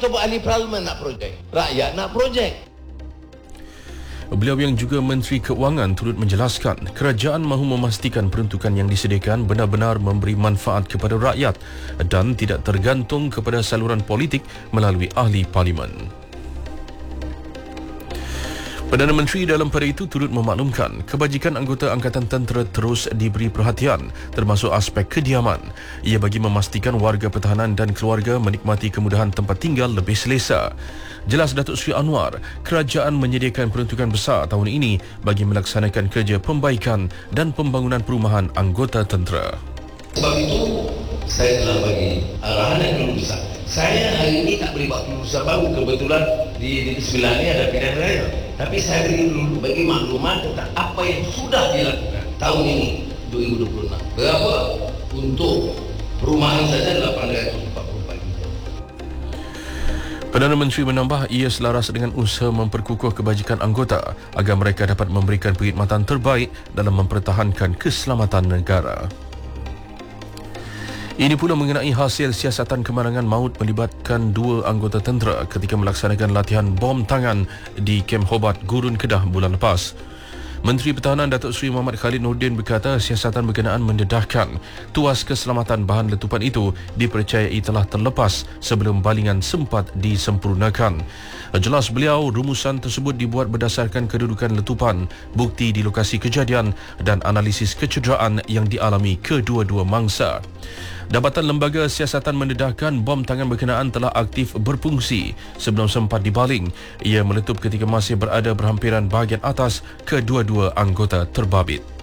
kita buat ahli parlimen nak projek. Rakyat nak projek. Beliau yang juga Menteri Keuangan turut menjelaskan kerajaan mahu memastikan peruntukan yang disediakan benar-benar memberi manfaat kepada rakyat dan tidak tergantung kepada saluran politik melalui ahli parlimen. Perdana Menteri dalam pada itu turut memaklumkan kebajikan anggota Angkatan Tentera terus diberi perhatian termasuk aspek kediaman. Ia bagi memastikan warga pertahanan dan keluarga menikmati kemudahan tempat tinggal lebih selesa. Jelas Datuk Seri Anwar, kerajaan menyediakan peruntukan besar tahun ini bagi melaksanakan kerja pembaikan dan pembangunan perumahan anggota tentera. Sebab itu saya telah bagi arahan yang belum besar. Saya hari ini tak boleh buat keputusan baru. Kebetulan di Sembilan ni ada pilihan raya. Tapi saya bagi maklumat tentang apa yang sudah dilakukan tahun ini 2026. Berapa untuk perumahan saja 844 juta. Perdana Menteri menambah ia selaras dengan usaha memperkukuh kebajikan anggota agar mereka dapat memberikan perkhidmatan terbaik dalam mempertahankan keselamatan negara. Ini pula mengenai hasil siasatan kemalangan maut melibatkan 2 anggota tentera ketika melaksanakan latihan bom tangan di Kem Hobart, Gurun, Kedah bulan lepas. Menteri Pertahanan Datuk Seri Muhammad Khalid Nordin berkata siasatan berkenaan mendedahkan tuas keselamatan bahan letupan itu dipercayai telah terlepas sebelum balingan sempat disempurnakan. Jelas beliau, rumusan tersebut dibuat berdasarkan kedudukan letupan, bukti di lokasi kejadian dan analisis kecederaan yang dialami kedua-dua mangsa. Dapatan Lembaga Siasatan mendedahkan bom tangan berkenaan telah aktif berfungsi sebelum sempat dibaling. Ia meletup ketika masih berada berhampiran bahagian atas kedua-dua anggota terbabit.